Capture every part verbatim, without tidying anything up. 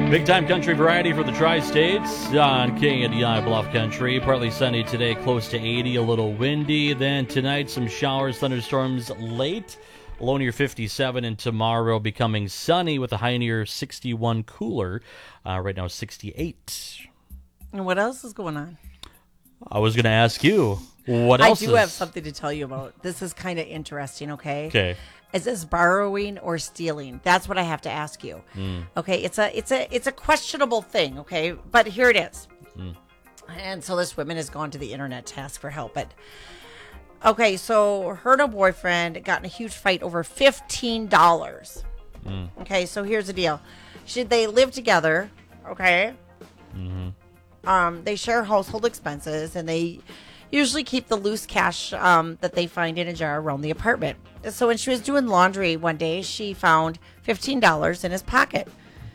Big time country variety for the tri-states on K A D I Bluff Country. Partly sunny today, close to eighty, a little windy. Then tonight, some showers, thunderstorms late. Low near fifty-seven, and tomorrow becoming sunny with a high near sixty-one, cooler. Uh, right now, sixty-eight. And what else is going on? I was going to ask you, what else I do is... have something to tell you about. This is kind of interesting, okay? Okay. Is this borrowing or stealing? That's what I have to ask you. Mm. Okay, it's a it's a it's a questionable thing, okay? But here it is. Mm. And so this woman has gone to the internet to ask for help. But okay, so her and her boyfriend got in a huge fight over fifteen dollars. Mm. Okay, so here's the deal. Should they live together? Okay. Mm-hmm. Um, they share household expenses, and they usually keep the loose cash um, that they find in a jar around the apartment. So when she was doing laundry one day, she found fifteen dollars in his pocket.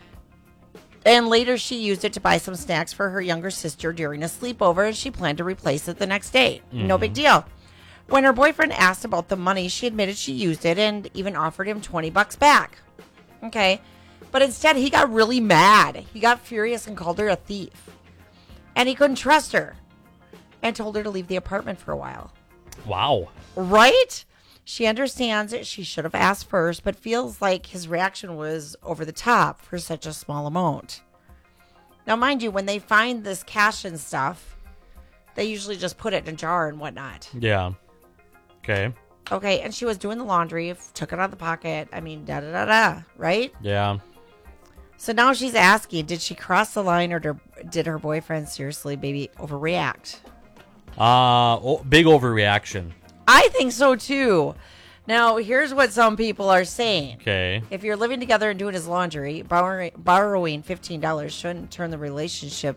And later she used it to buy some snacks for her younger sister during a sleepover, and she planned to replace it the next day. Mm-hmm. No big deal. When her boyfriend asked about the money, she admitted she used it and even offered him twenty bucks back. Okay. But instead, he got really mad. He got furious and called her a thief. And he couldn't trust her and told her to leave the apartment for a while. Wow. Right? She understands it. She should have asked first, but feels like his reaction was over the top for such a small amount. Now, mind you, when they find this cash and stuff, they usually just put it in a jar and whatnot. Yeah. Okay. Okay, and she was doing the laundry, took it out of the pocket. I mean, da-da-da-da, right? Yeah. So now she's asking, did she cross the line, or did her boyfriend seriously maybe overreact? Uh, oh, big overreaction. I think so, too. Now, here's what some people are saying. Okay. If you're living together and doing his laundry, borrowing, borrowing fifteen dollars shouldn't turn the relationship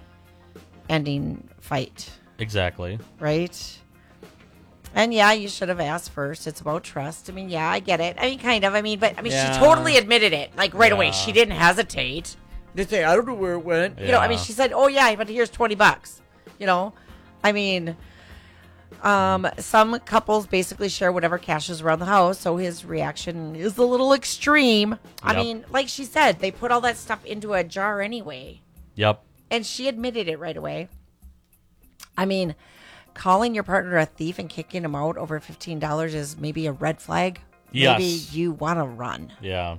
ending fight. Exactly. Right? And yeah, you should have asked first. It's about trust. I mean, yeah, I get it. I mean, kind of. I mean, but I mean, yeah. she totally admitted it. Like, right yeah. away. She didn't hesitate. Didn't say, I don't know where it went. Yeah. You know, I mean, she said, oh, yeah, but here's twenty bucks. You know? I mean, um, some couples basically share whatever cash is around the house, so his reaction is a little extreme. Yep. I mean, like she said, they put all that stuff into a jar anyway. Yep. And she admitted it right away. I mean... calling your partner a thief and kicking him out over fifteen dollars is maybe a red flag. Yes. Maybe you want to run. Yeah.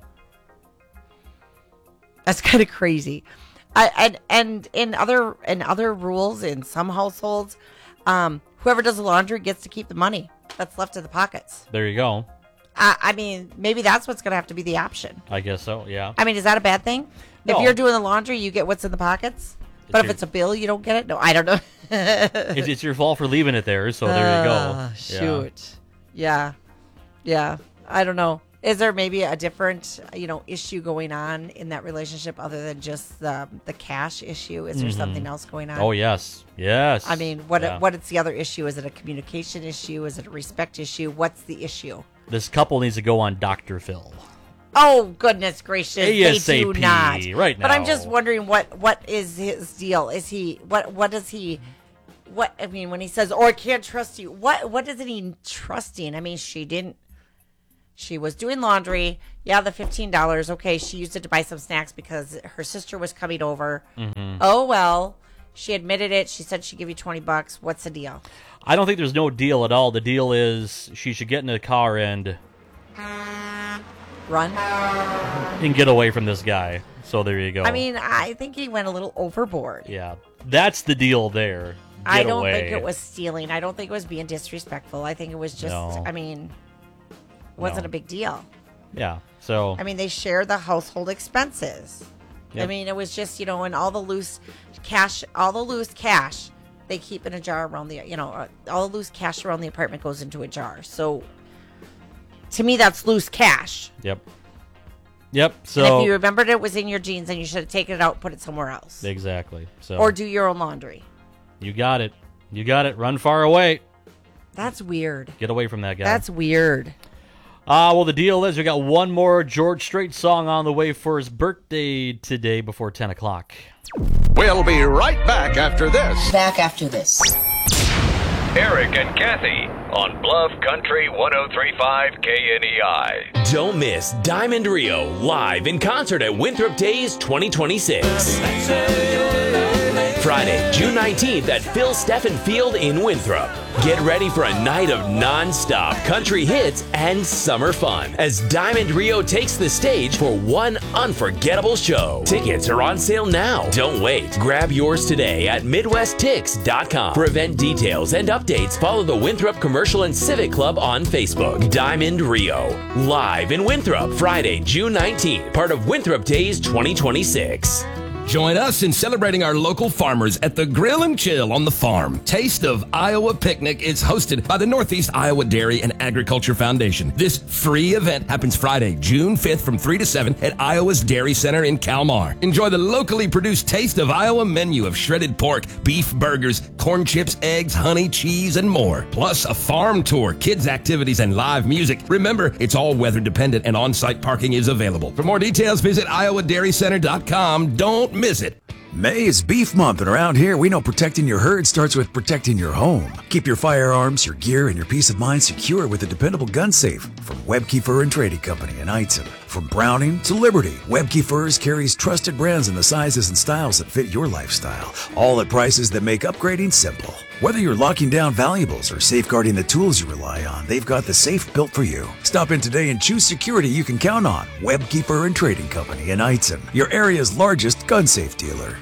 That's kind of crazy. I, and and in other in other rules in some households, um, whoever does the laundry gets to keep the money that's left in the pockets. There you go. I, I mean, maybe that's what's going to have to be the option. I guess so, yeah. I mean, is that a bad thing? No. If you're doing the laundry, you get what's in the pockets? But it's if your, it's a bill, you don't get it? No, I don't know. it's, it's your fault for leaving it there, so there you go. Uh, shoot. Yeah. yeah. Yeah. I don't know. Is there maybe a different, you know, issue going on in that relationship other than just the the cash issue? Is there mm-hmm. something else going on? Oh, yes. Yes. I mean, what yeah. what is the other issue? Is it a communication issue? Is it a respect issue? What's the issue? This couple needs to go on Doctor Phil. Oh, goodness gracious. A S A P, they do not. Right now. But I'm just wondering what, what is his deal? Is he, what, what does he, what, I mean, when he says, oh, I can't trust you, what, what isn't he trusting? I mean, she didn't, she was doing laundry. Yeah, the fifteen dollars. Okay, she used it to buy some snacks because her sister was coming over. Mm-hmm. Oh, well, she admitted it. She said she'd give you twenty bucks. What's the deal? I don't think there's no deal at all. The deal is she should get in the car and... run and get away from this guy. So there you go. I mean, I think he went a little overboard. Yeah, that's the deal there. Get I don't away. think it was stealing. I don't think it was being disrespectful. I think it was just, no. I mean, wasn't no. a big deal. Yeah, so. I mean, they share the household expenses. Yep. I mean, it was just, you know, and all the loose cash, all the loose cash, they keep in a jar around the, you know, all the loose cash around the apartment goes into a jar. So. To me, that's loose cash. Yep. Yep. So and if you remembered it was in your jeans, then you should have taken it out and put it somewhere else. Exactly. So or do your own laundry. You got it. You got it. Run far away. That's weird. Get away from that guy. That's weird. Uh, well, the deal is we got one more George Strait song on the way for his birthday today before ten o'clock. We'll be right back after this. Back after this. Eric and Kathy on Bluff Country one oh three point five K N E I. Don't miss Diamond Rio live in concert at Winthrop Days twenty twenty-six. Friday, June nineteenth at Phil Steffen Field in Winthrop. Get ready for a night of non-stop country hits and summer fun as Diamond Rio takes the stage for one unforgettable show. Tickets are on sale now. Don't wait. Grab yours today at Midwest Tix dot com. For event details and updates, follow the Winthrop Commercial and Civic Club on Facebook. Diamond Rio, live in Winthrop, Friday, June nineteenth, part of Winthrop Days twenty twenty-six. Join us in celebrating our local farmers at the Grill and Chill on the Farm. Taste of Iowa Picnic is hosted by the Northeast Iowa Dairy and Agriculture Foundation. This free event happens Friday, June fifth from three to seven at Iowa's Dairy Center in Kalmar. Enjoy the locally produced Taste of Iowa menu of shredded pork, beef burgers, corn chips, eggs, honey, cheese, and more. Plus a farm tour, kids activities, and live music. Remember, it's all weather dependent and on-site parking is available. For more details, visit iowa dairy center dot com. Don't miss it. May is beef month, and around here, we know protecting your herd starts with protecting your home. Keep your firearms, your gear, and your peace of mind secure with a dependable gun safe from Webke Fur and Trading Company in Eitzen. From Browning to Liberty, Webke Furs carries trusted brands in the sizes and styles that fit your lifestyle, all at prices that make upgrading simple. Whether you're locking down valuables or safeguarding the tools you rely on, they've got the safe built for you. Stop in today and choose security you can count on. Webke Fur and Trading Company in Eitzen, your area's largest gun safe dealer.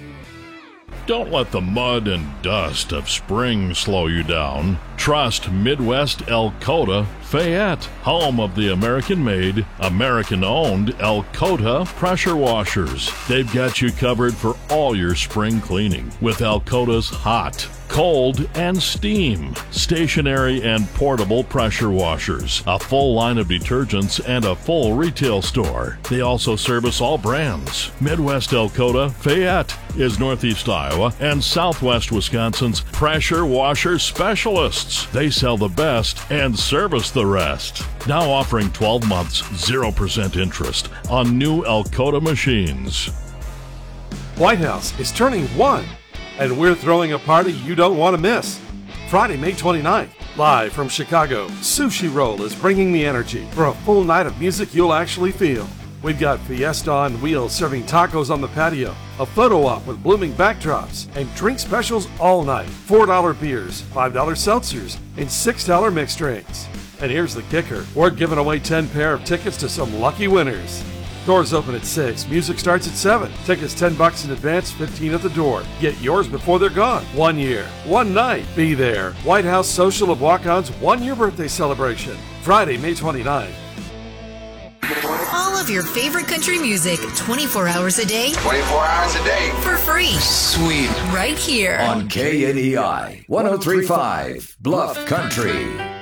Don't let the mud and dust of spring slow you down. Trust Midwest Elkota Fayette, home of the American-made, American-owned Elkota pressure washers. They've got you covered for all your spring cleaning with Elkota's hot, cold, and steam, stationary and portable pressure washers, a full line of detergents, and a full retail store. They also service all brands. Midwest Elkota Fayette is Northeast Iowa and Southwest Wisconsin's pressure washer specialists. They sell the best and service the rest. Now offering twelve months, zero percent interest on new Elkota machines. White House is turning one, and we're throwing a party you don't want to miss. Friday, May twenty-ninth, live from Chicago, Sushi Roll is bringing the energy for a full night of music you'll actually feel. We've got Fiesta on wheels serving tacos on the patio, a photo op with blooming backdrops, and drink specials all night. four dollar beers, five dollar seltzers, and six dollar mixed drinks. And here's the kicker. We're giving away ten pair of tickets to some lucky winners. Doors open at six. Music starts at seven. Tickets ten bucks in advance, fifteen at the door. Get yours before they're gone. One year, one night. Be there. White House Social of Walk-On's one-year birthday celebration. Friday, May twenty-ninth. All of your favorite country music, twenty-four hours a day. twenty-four hours a day. For free. Sweet. Right here. On K N E I, one oh three point five, Bluff Country.